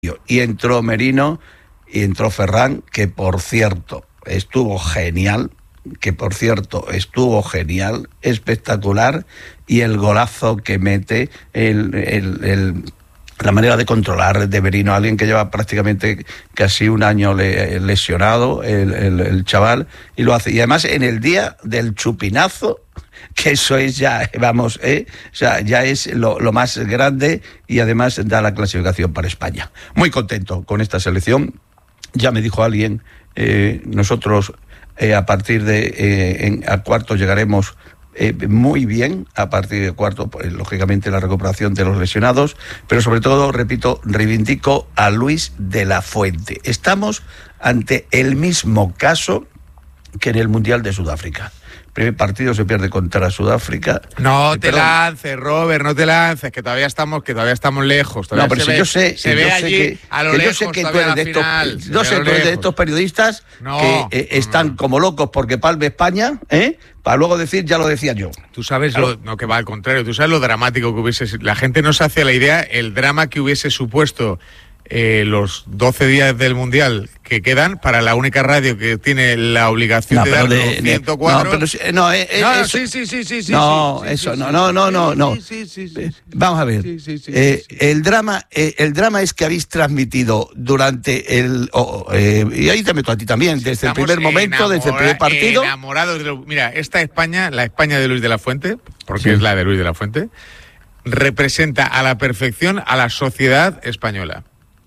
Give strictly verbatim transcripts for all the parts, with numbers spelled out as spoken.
y entró Merino y entró Ferran, que por cierto estuvo genial, que por cierto estuvo genial, espectacular, y el golazo que mete, el, el, el, la manera de controlar de Merino, alguien que lleva prácticamente casi un año le, lesionado, el, el, el chaval, y lo hace, y además en el día del chupinazo, que eso es ya, vamos, eh, o sea, ya es lo, lo más grande, y además da la clasificación para España. Muy contento con esta selección. Ya me dijo alguien, eh, nosotros eh, a partir de eh, en, a cuarto llegaremos eh, muy bien, a partir de cuarto, pues, lógicamente la recuperación de los lesionados, pero sobre todo, repito, reivindico a Luis de la Fuente. Estamos ante el mismo caso que en el Mundial de Sudáfrica. Primer partido se pierde contra Sudáfrica. No eh, te perdón. lances, Robert, no te lances, que todavía estamos, que todavía estamos lejos. Todavía No, pero se si ve, yo sé, se yo ve sé allí que, a lo que lejos, yo sé que tú todavía eres de la estos, final, se no ve sé, a lo tú eres de lejos. estos periodistas No, que eh, están no. como locos porque palme España, ¿eh? Para luego decir, ya lo decía yo. Tú sabes, Claro. lo, no, que va al contrario, tú sabes lo dramático que hubiese sido. La gente no se hace la idea, el drama que hubiese supuesto eh, los doce días del Mundial que quedan para la única radio que tiene la obligación No, de pero dar de- los de- ciento cuatro. no, pero si- no, eh, eh, No, no, eso- sí, sí, sí, sí, sí. no, sí, sí, eso sí, no, sí, no, sí, no, sí, no, no. sí, sí, sí, sí, sí. Vamos a ver. Sí, sí, sí, Eh, sí, sí. el drama, eh, el drama es que habéis transmitido durante el oh, eh, y ahí te meto a ti también, desde Estamos el primer momento, desde el primer enamora- partido. Enamorados de lo- mira, esta España, la España de Luis de la Fuente, porque Sí. es la de Luis de la Fuente, representa a la perfección a la sociedad española.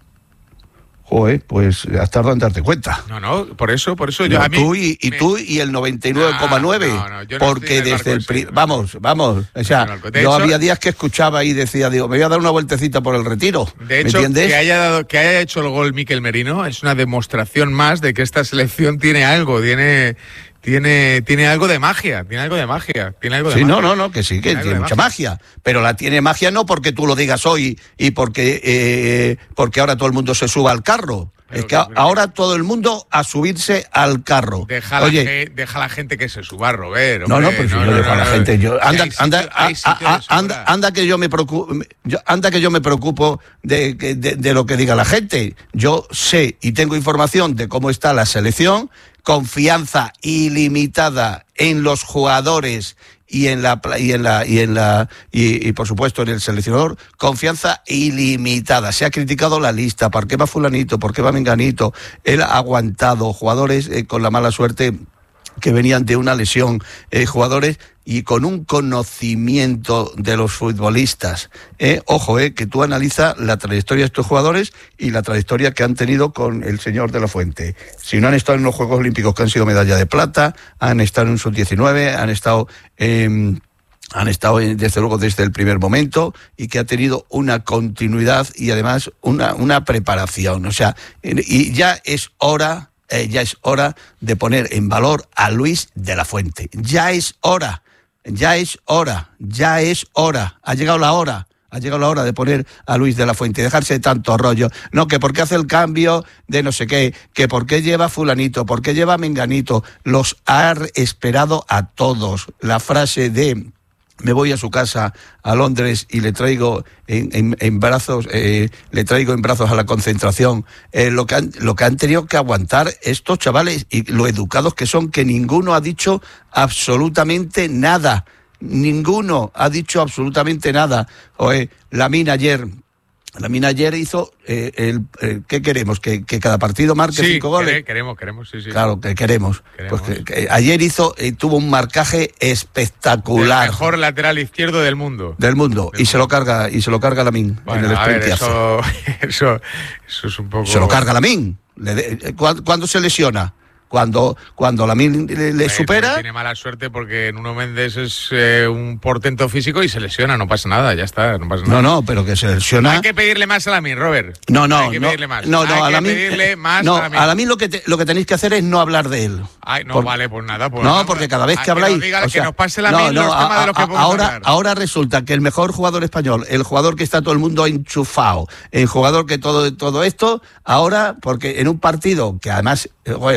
Joder, pues has tardado en darte cuenta. No, no, por eso, por eso yo No, a mí tú y, y me- tú y el noventa y nueve coma nueve, No, no, yo no porque estoy en el desde el barco pri- ese, vamos, vamos, o sea, en el barco. De yo hecho- había días que escuchaba y decía, digo, me voy a dar una vueltecita por el Retiro, De ¿me hecho, entiendes? que haya dado, que haya hecho el gol Mikel Merino es una demostración más de que esta selección tiene algo, tiene, tiene, tiene algo de magia, tiene algo de magia, tiene algo de Sí, magia. no, no, no, que sí, que Tiene algo tiene de mucha magia, pero la tiene magia no porque tú lo digas hoy y porque eh, porque ahora todo el mundo se suba al carro. Pero Es que que- a- ahora todo el mundo a subirse al carro. Deja, Oye, la, ge- deja a la gente que se suba, Robert. no, no, hombre, pero si yo dejo a la no. gente, yo Que anda, hay sitio- anda, hay a- sitio de a- sobra. anda, anda que yo me preocupo, yo, anda que yo me preocupo de, de, de lo que diga la gente. Yo sé y tengo información de cómo está la selección, confianza ilimitada en los jugadores y en la y en la y en la y, y por supuesto en el seleccionador, confianza ilimitada. Se ha criticado la lista, ¿por qué va fulanito? ¿Por qué va menganito? Él ha aguantado jugadores eh, con la mala suerte que venían de una lesión, eh, jugadores y con un conocimiento de los futbolistas. Eh, ojo, eh, que tú analizas la trayectoria de estos jugadores y la trayectoria que han tenido con el señor de la Fuente. Si no han estado en los Juegos Olímpicos que han sido medalla de plata, han estado en un sub diecinueve, han estado... Eh, han estado desde luego desde el primer momento y que ha tenido una continuidad y además una, una preparación. O sea, y ya es hora, eh, ya es hora de poner en valor a Luis de la Fuente. Ya es hora, ya es hora, ya es hora. Ha llegado la hora. Ha llegado la hora de poner a Luis de la Fuente y dejarse de tanto rollo. No, que por qué hace el cambio de no sé qué, que por qué lleva fulanito, por qué lleva menganito. Los ha esperado a todos. La frase de... me voy a su casa a Londres y le traigo en, en, en brazos, eh, le traigo en brazos a la concentración, eh, lo que han, lo que han tenido que aguantar estos chavales y lo educados que son, que ninguno ha dicho absolutamente nada, ninguno ha dicho absolutamente nada. Oye, Lamine ayer, Lamine ayer hizo, eh, el, eh, ¿qué queremos? ¿Que, que cada partido marque Sí, cinco goles? quere- queremos, queremos, sí, sí. Claro, que queremos. Queremos. Pues que, que ayer hizo, eh, tuvo un marcaje espectacular. El mejor lateral izquierdo del mundo. Del mundo. Del y se lo carga, y se lo carga Lamine Bueno, en el a ver, sprint que hace. eso, eso, eso es un poco... Se lo carga Lamine. Le de- ¿cuándo, ¿Cuándo se lesiona? Cuando, cuando Lamine le, le Eh, supera. Tiene mala suerte porque Nuno Méndez es eh, un portento físico y se lesiona, no pasa nada, ya está, no pasa nada. No, no, pero que se lesiona. Hay que pedirle más a Lamine, Robert. No, no, Hay que no, pedirle más. no, no, Hay a que Lamine, pedirle más no, a Lamine. a Lamine lo que te- lo que tenéis que hacer es no hablar de él. Ay, no, Por- vale, pues nada. Pues No, nada. porque cada vez Ah, que habláis, nos diga, o sea, que nos pase Lamine no, no, los a- temas de los que a- podemos ahora, hablar. ahora resulta que el mejor jugador español, el jugador que está todo el mundo enchufado, el jugador que todo todo esto, ahora porque en un partido que además, eh, oye, lo acabas de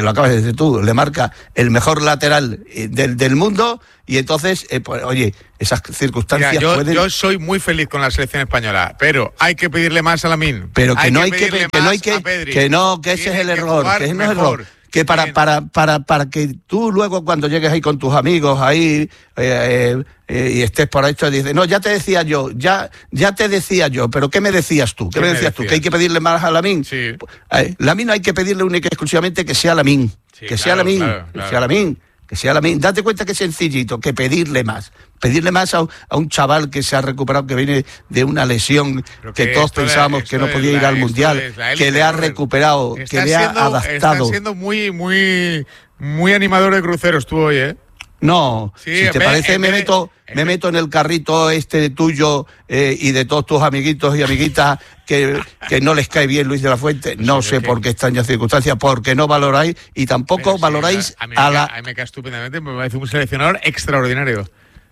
dices tú, le marca el mejor lateral del, del mundo y entonces, eh, pues, oye, esas circunstancias Mira, yo, pueden... yo soy muy feliz con la selección española, pero hay que pedirle más a Lamine. Pero que hay no que hay que, pedirle que no hay más que, a Pedri. que no, que ese Tiene es el que error, jugar que ese no es el mejor. error. Que para, Bien. para, para, para que tú luego cuando llegues ahí con tus amigos ahí eh, eh, eh, y estés por ahí, te dices, no, ya te decía yo, ya, ya te decía yo, pero ¿qué me decías tú? ¿Qué, ¿Qué me me decías tú? decías? ¿Que hay que pedirle más a Lamine? Sí. Eh, Lamine hay que pedirle única y exclusivamente que sea Lamine, Sí, que sea claro, Lamine, claro, que claro. sea Lamine. Que sea Lamine. Date cuenta que es sencillito, que pedirle más. Pedirle más a un, a un chaval que se ha recuperado, que viene de una lesión, Pero que que todos esto pensábamos es- que no esto podía es ir la- al esto Mundial, es la que élite, le ha Robert. recuperado, Está que le ha siendo- adaptado. Está siendo muy, muy, muy animador de cruceros tú hoy, ¿eh? No, Sí, si te ve- parece, en me vez- meto, en me vez- meto en el carrito este tuyo eh, y de todos tus amiguitos y amiguitas que, que no les cae bien Luis de la Fuente. No sí, sé es que- por qué extrañas circunstancias, porque no valoráis y tampoco Pero sí, valoráis a mí, a me la... cae, a mí me cae estupendamente, me parece un seleccionador extraordinario.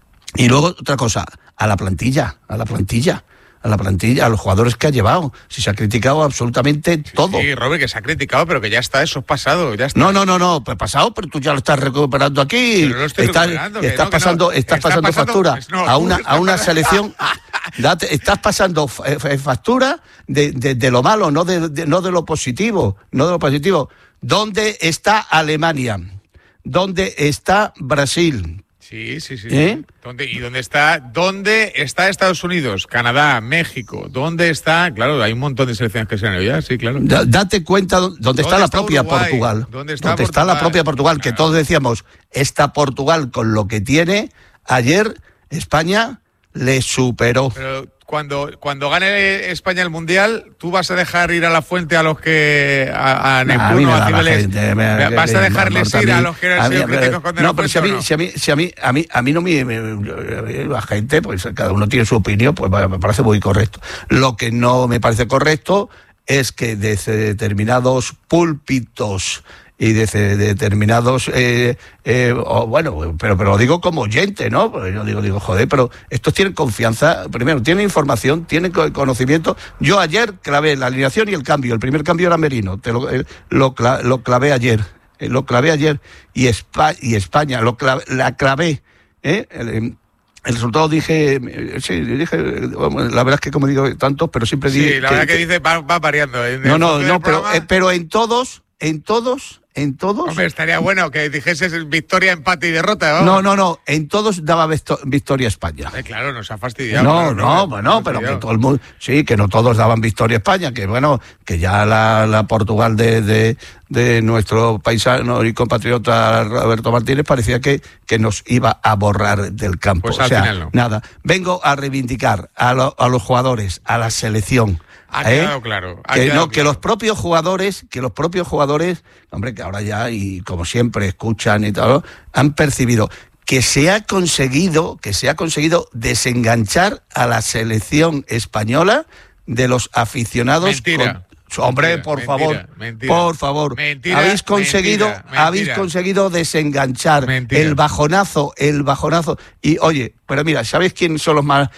Y luego otra cosa, a la plantilla, a la plantilla, a la plantilla, a los jugadores que ha llevado. Si se ha criticado absolutamente todo. Sí, Robert, que se ha criticado, pero que ya está, eso es pasado, ya está. No, no, no, no, pues pasado, pero tú ya lo estás recuperando aquí. Pero no lo estoy estás recuperando, que estás no, que pasando, no. estás Está pasando pasando- factura no, a tú una estás a una pasando- selección. Date- estás pasando fa- fa- factura de, de, de lo malo, no de, de- no de lo positivo, no de lo positivo. ¿Dónde está Alemania? ¿Dónde está Brasil? Sí, sí, sí. ¿Eh? sí. ¿Dónde, ¿Y dónde está, dónde está Estados Unidos, Canadá, México? ¿Dónde está? Claro, hay un montón de selecciones que se han ido ya, sí, claro. Da- Date cuenta dó- dónde está ¿Dónde la está propia Uruguay? Portugal. ¿Dónde está la Portugal? propia Portugal, que Claro. todos decíamos, esta Portugal con lo que tiene, ayer España le superó. Pero cuando, cuando gane España el Mundial, ¿tú vas a dejar ir a la fuente a los que... a, a Nah, a mí me Neptuno, da a la Cibeles? gente, me- ¿Vas que- a que- dejarles no, ir a mí- los que han a mí- sido críticos con De No, la pero si a Fuente mí, o no? si a mí, si a mí, a mí, a mí no me, me- la gente, pues cada uno tiene su opinión, pues me parece muy correcto. Lo que no me parece correcto es que desde determinados púlpitos y desde determinados, eh, eh, o bueno, pero, pero lo digo como oyente, ¿no? Pues yo digo, digo, joder, pero estos tienen confianza, primero, tienen información, tienen co- conocimiento. Yo ayer clavé la alineación y el cambio, el primer cambio era Merino, te lo, eh, lo, cla- lo clavé ayer, eh, lo clavé ayer, y, Espa- y España, lo clavé, la clavé, ¿eh? El, em, el resultado dije, eh, sí, dije, eh, vamos, la verdad es que como digo tantos, pero siempre dije... Sí, la verdad que, dice va, va variando. En No, el no, función no, del pero, programa- eh, pero en todos, en todos, en todos... Hombre, estaría bueno que dijeses victoria, empate y derrota. Vamos. No, no, no, en todos daba visto- victoria España. Eh, claro, nos ha fastidiado. No, claro, no, Robert, bueno, nos ha pero que fastidiado. todo el mundo, sí, que no todos daban victoria a España, que bueno, que ya la, la Portugal de, de, de nuestro paisano y compatriota Roberto Martínez parecía que, que nos iba a borrar del campo. Pues o al sea, final no. nada. Vengo a reivindicar a, lo- a los jugadores, a la selección. Ha ¿eh? quedado claro. ha Que, quedado no, que claro. los propios jugadores, que los propios jugadores, hombre, que ahora ya, y como siempre escuchan y todo, han percibido que se ha conseguido, que se ha conseguido desenganchar a la selección española de los aficionados. Mentira. Con- hombre, Mentira, por mentira, favor, mentira. por favor, Mentira, habéis conseguido, mentira, mentira. habéis conseguido desenganchar Mentira. el bajonazo, el bajonazo. Y oye, pero mira, ¿sabéis quién son los más?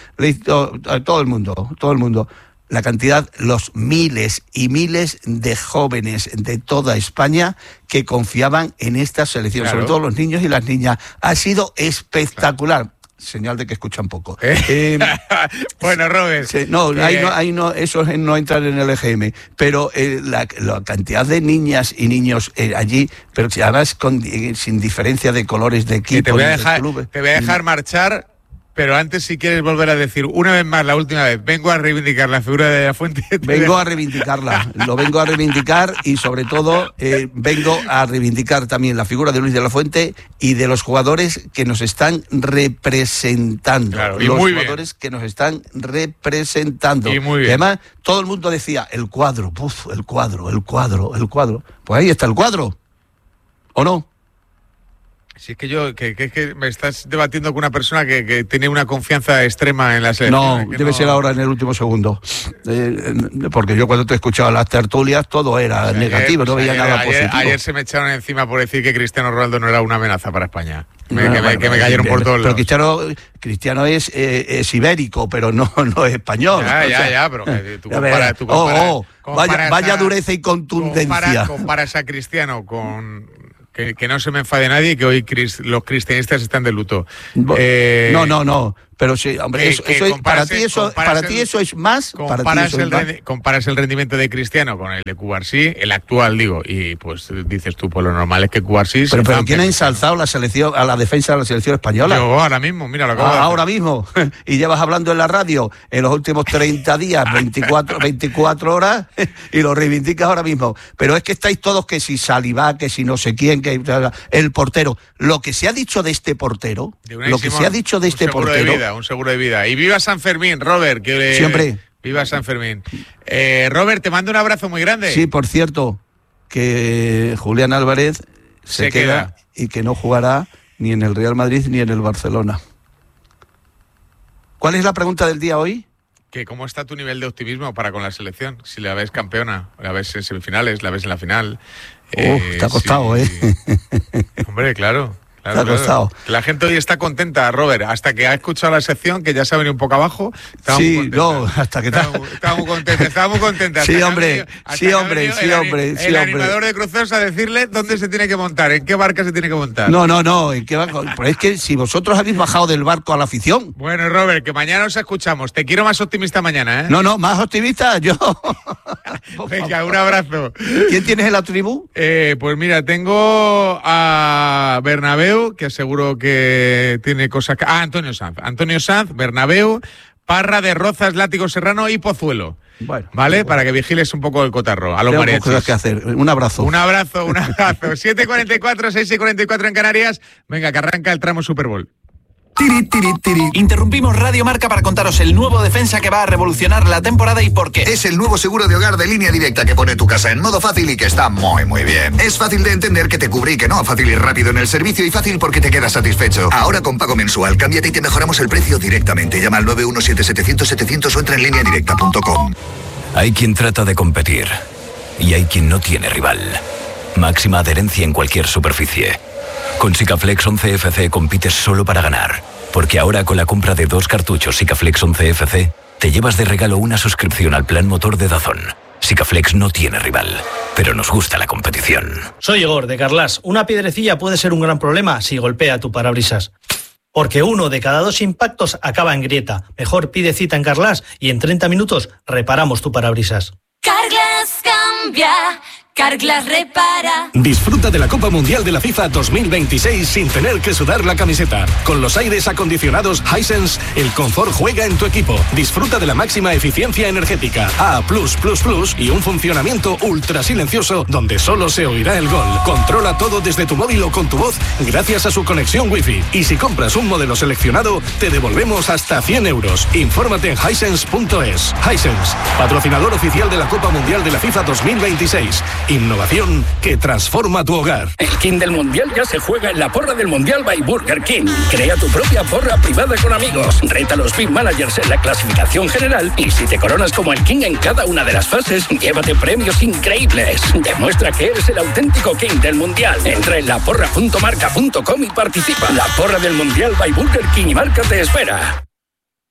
Todo el mundo, todo el mundo. La cantidad, los miles y miles de jóvenes de toda España que confiaban en esta selección, Claro. sobre todo los niños y las niñas. Ha sido espectacular. Señal de que escuchan poco. ¿Eh? Eh, Bueno, Robert. Sí, no, que- ahí no, ahí no, eso es no entrar en el E G M, pero eh, la, la cantidad de niñas y niños eh, allí, pero si además con, eh, sin diferencia de colores de que equipo, te voy a ni de dejar, clubes. te voy a dejar marchar, pero antes si quieres volver a decir una vez más, la última vez, vengo a reivindicar la figura de la Fuente. te Vengo dejo. a reivindicarla, lo vengo a reivindicar y sobre todo eh, vengo a reivindicar también la figura de Luis de la Fuente y de los jugadores que nos están representando. Claro, y los muy bien. jugadores que nos están representando. Y muy bien. además todo el mundo decía, el cuadro, puf, el cuadro, el cuadro, el cuadro. Pues ahí está el cuadro, ¿o no? Si es que yo, que, que, que me estás debatiendo con una persona que, que tiene una confianza extrema en la selección. No, es que debe no- ser ahora en el último segundo. Eh, eh, porque yo cuando te he escuchado las tertulias, todo era Ayer- negativo, no pues veía ayer- nada ayer- positivo. Ayer se me echaron encima por decir que Cristiano Ronaldo no era una amenaza para España. Me- No, que, me, bueno, que me pero- cayeron por pero todos lados. Cristiano, Cristiano es, eh, es ibérico, pero no, no es español. Ya, O ya, sea, ya, pero que tú a ver, comparas... tú oh, comparas- oh, comparas vaya, vaya a- dureza y contundencia. Compara, comparas a Cristiano con, Que, que no se me enfade nadie, que hoy cris, los cristianistas están de luto. Eh, no, no, no. Pero sí, hombre, que, eso, que eso es, para ti eso, para el, ti eso es más. Comparas, para ti eso el, es más. Rendi, comparas el rendimiento de Cristiano con el de Cubarsí, el actual, digo, y pues dices tú, pues lo normal es que Cubarsí... Pero, pero ¿quién ha ensalzado la selección, a la defensa de la selección española? Yo ahora mismo, mira lo que ah, Ahora mismo. Y llevas hablando en la radio en los últimos treinta días, veinticuatro, veinticuatro horas, y lo reivindicas ahora mismo. Pero es que estáis todos que si Salivá, que si no sé quién, que el portero. Lo que se ha dicho de este portero, lo que se ha dicho de este portero... De vida, un seguro de vida. Y viva San Fermín, Robert. Que le... Siempre. Viva San Fermín. Eh, Robert, te mando un abrazo muy grande. Sí, por cierto, que Julián Álvarez se, se queda, queda y que no jugará ni en el Real Madrid ni en el Barcelona. ¿Cuál es la pregunta del día hoy? Que ¿Cómo está tu nivel de optimismo para con la selección? Si la ves campeona, la ves en semifinales, la ves en la final. Uh, eh, te ha costado, si... ¿eh? Hombre, claro. Claro, te ha costado. Claro. La gente hoy está contenta, Robert, hasta que ha escuchado la sección, que ya se ha venido un poco abajo. Sí, no, hasta que está. Estaba muy contenta, estaba muy contenta. Sí, hombre, sí, hombre, sí, hombre. El, sí, el hombre. animador de cruceros a decirle dónde se tiene que montar, en qué barca se tiene que montar. No, no, no, en qué barco. Pero es que si vosotros habéis bajado del barco a la afición. Bueno, Robert, que mañana os escuchamos. Te quiero más optimista mañana, ¿eh? No, no, más optimista yo. Venga, un abrazo. ¿Quién tienes en la tribu? Eh, pues mira, tengo a Bernabéu, que seguro que tiene cosas... Ah, Antonio Sanz. Antonio Sanz, Bernabéu, Parra, De Rozas, Látigo Serrano y Pozuelo. Bueno, ¿vale? Bueno. Para que vigiles un poco el cotarro. A los Tengo mariachis. cosas que hacer. Un abrazo. Un abrazo, un abrazo. siete cuarenta y cuatro, seis cuarenta y cuatro en Canarias. Venga, que arranca el tramo Super Bowl. Tiri, tiri, tiri. Interrumpimos Radio Marca para contaros el nuevo defensa que va a revolucionar la temporada y por qué. Es el nuevo seguro de hogar de Línea Directa que pone tu casa en modo fácil y que está muy, muy bien. Es fácil de entender que te cubre y que no. Fácil y rápido en el servicio y fácil porque te quedas satisfecho. Ahora con pago mensual, cámbiate y te mejoramos el precio directamente. Llama al nueve uno siete, setecientos, setecientos o entra en línea directa punto com. Hay quien trata de competir y hay quien no tiene rival. Máxima adherencia en cualquier superficie. Con Sikaflex once F C compites solo para ganar, porque ahora con la compra de dos cartuchos Sikaflex once F C te llevas de regalo una suscripción al plan motor de Dazón. Sikaflex no tiene rival, pero nos gusta la competición. Soy Igor de Carlas. Una piedrecilla puede ser un gran problema si golpea tu parabrisas. Porque uno de cada dos impactos acaba en grieta. Mejor pide cita en Carlas y en treinta minutos reparamos tu parabrisas. Carglass cambia, Carglass repara. Disfruta de la Copa Mundial de la FIFA dos mil veintiséis sin tener que sudar la camiseta. Con los aires acondicionados Hisense, el confort juega en tu equipo. Disfruta de la máxima eficiencia energética A plus plus plus y un funcionamiento ultra silencioso donde solo se oirá el gol. Controla todo desde tu móvil o con tu voz gracias a su conexión Wi-Fi. Y si compras un modelo seleccionado, te devolvemos hasta cien euros. Infórmate en hisense punto es. Hisense, patrocinador oficial de la Copa Mundial de la FIFA dos mil veintiséis. Innovación que transforma tu hogar. El King del Mundial ya se juega en la porra del Mundial by Burger King. Crea tu propia porra privada con amigos. Reta a los Big Managers en la clasificación general y si te coronas como el King en cada una de las fases, llévate premios increíbles. Demuestra que eres el auténtico King del Mundial. Entra en la porra punto marca punto com y participa. La porra del Mundial by Burger King y Marca te espera.